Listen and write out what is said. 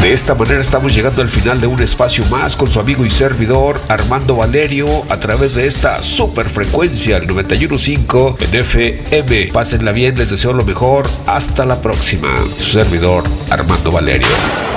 De esta manera estamos llegando al final de un espacio más con su amigo y servidor Armando Valerio a través de esta super frecuencia, el 91.5 en FM. Pásenla bien, les deseo lo mejor. Hasta la próxima. Su servidor Armando Valerio.